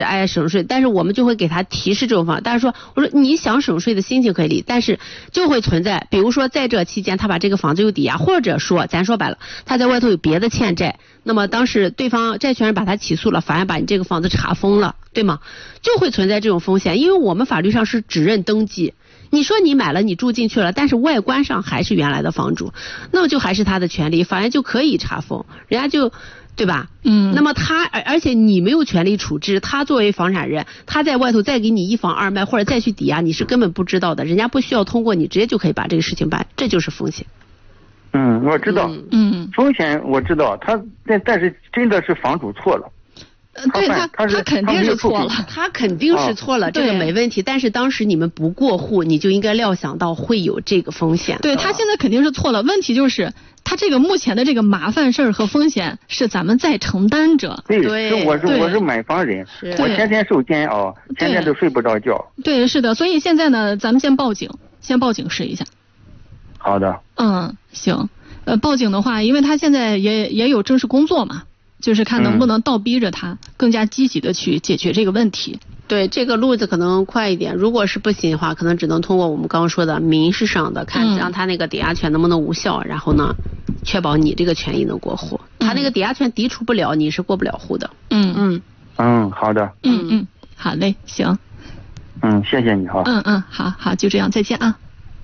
省税，但是我们就会给他提示这种方法。但是说，我说你想省税的心情可以理，但是就会存在，比如说在这期间他把这个房子又抵押，或者说咱说白了，他在外头有别的欠债，那么当时对方债权人把他起诉了，法院把你这个房子查封了，对吗？就会存在这种风险，因为我们法律上是只认登记。你说你买了，你住进去了，但是外观上还是原来的房主，那么就还是他的权利，法院就可以查封，人家就。对吧？那么而且你没有权利处置，他作为房产人，他在外头再给你一房二卖或者再去抵押，你是根本不知道的，人家不需要通过你，直接就可以把这个事情办，这就是风险。 我知道。风险我知道，但是真的是房主错了。 对他肯定是错了， 他肯定是错了，这个没问题。但是当时你们不过户，你就应该料想到会有这个风险。 对，他现在肯定是错了，问题就是他这个目前的这个麻烦事儿和风险是咱们在承担者。 对，我是买房人，我天天受煎熬，天天都睡不着觉。 对，是的，所以现在呢，咱们先报警试一下。 好的。 行。报警的话，因为他现在也有正式工作嘛。就是看能不能倒逼着他更加积极的去解决这个问题。 对，这个路子可能快一点，如果是不行的话，可能只能通过我们刚刚说的民事上的，看让他那个抵押权能不能无效，然后呢，确保你这个权益能过户。他那个抵押权抵触不了，你是过不了户的。 好的。 好嘞，行。 谢谢你哈。 好，就这样，再见啊。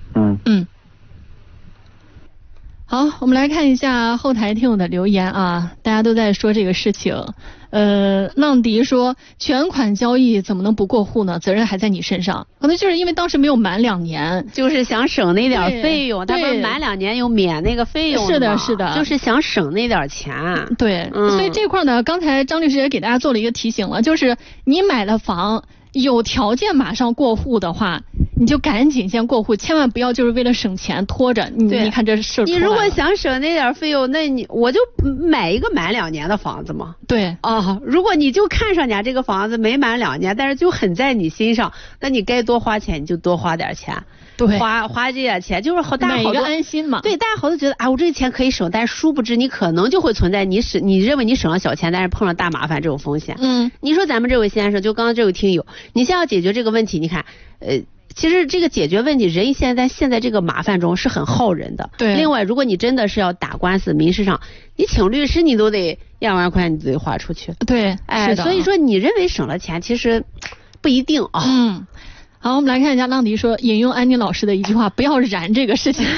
好，我们来看一下后台听友的留言啊，大家都在说这个事情。浪迪说全款交易怎么能不过户呢？责任还在你身上。可能就是因为当时没有满2年， 就是想省那点费用。他不是满2年有免那个费用吗？ 是的， 就是想省那点钱。 对，所以这块呢，刚才张律师也给大家做了一个提醒了，就是你买了房，有条件马上过户的话，你就赶紧先过户，千万不要就是为了省钱拖着。你看这事出来了。 你如果想省那点费用，那我就买一个满2年的房子嘛。 对。 如果你就看上人家这个房子没满2年，但是就很在你心上，那你该多花钱你就多花点钱。 对， 花这点钱就是大家好多安心嘛。 对，大家好多觉得我这个钱可以省，但是殊不知你可能就会存在你认为你省了小钱，但是碰了大麻烦这种风险。你说咱们这位先生，就刚刚这位听友，你现在要解决这个问题，你看，其实这个解决问题，人现在这个麻烦中是很耗人的。 对。 另外，如果你真的是要打官司，民事上，你请律师你都得1万块，你都得花出去。 对，是的。 所以说你认为省了钱，其实不一定啊。 好，我们来看一下浪迪说，引用安妮老师的一句话，不要燃这个事情。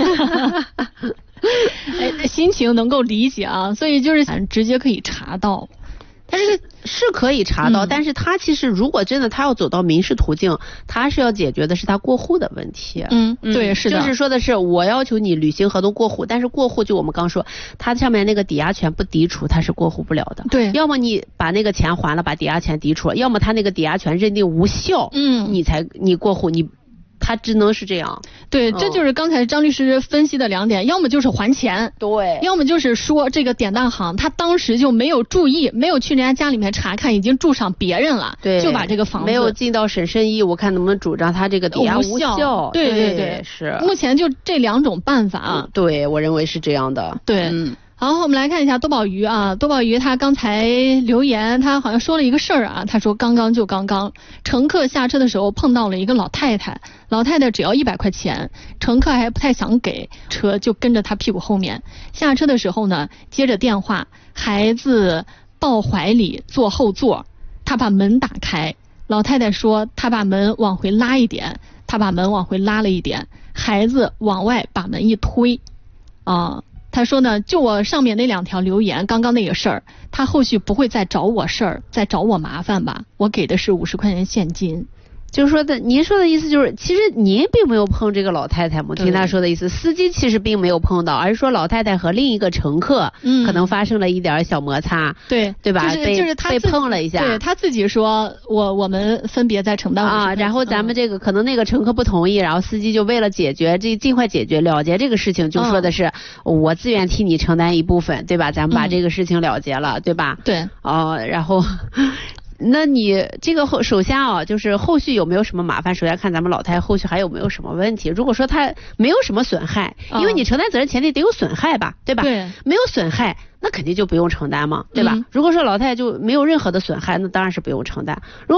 心情能够理解啊，所以就是直接可以查到。 但是可以查到，但是他其实如果真的他要走到民事途径，他是要解决的是他过户的问题。 对，是的， 就是说的是我要求你履行合同过户，但是过户就我们刚说，他上面那个抵押权不抵触，他是过户不了的。 对， 要么你把那个钱还了，把抵押权抵触了，要么他那个抵押权认定无效，你过户他只能是这样。 对，这就是刚才张律师分析的2点，要么就是还钱， 对， 要么就是说这个典当行他当时就没有注意，没有去人家家里面查看，已经住上别人了， 对， 就把这个房子没有尽到审慎义务，看能不能主张他这个抵押无效。 对， 是。 目前就这2种办法啊。 对，我认为是这样的。 对。好，我们来看一下多宝鱼啊，多宝鱼他刚才留言，他好像说了一个事儿啊，他说刚刚乘客下车的时候碰到了一个老太太，老太太只要100块钱，乘客还不太想给，车就跟着他屁股后面，下车的时候呢，接着电话，孩子抱怀里坐后座，他把门打开，老太太说他把门往回拉一点，他把门往回拉了一点，孩子往外把门一推他说呢，就我上面那2条留言，刚刚那个事儿，他后续不会再找我事儿，再找我麻烦吧？我给的是50块钱现金。 就是说的，您说的意思就是，其实您并没有碰这个老太太嘛？听他说的意思，司机其实并没有碰到，而是说老太太和另一个乘客，可能发生了一点小摩擦， 对吧？ 就是他被碰了一下， 对他自己说，我们分别在承担然后咱们这个可能那个乘客不同意，然后司机就为了尽快解决了结这个事情，就说的是我自愿替你承担一部分，对吧？咱们把这个事情了结了，对吧？ 对。 然后。那你这个首先就是后续有没有什么麻烦？首先看咱们老太太后续还有没有什么问题。如果说她没有什么损害，因为你承担责任前提得有损害吧，对吧？ 对， 没有损害，那肯定就不用承担嘛，对吧？如果说老太太就没有任何的损害，那当然是不用承担。如果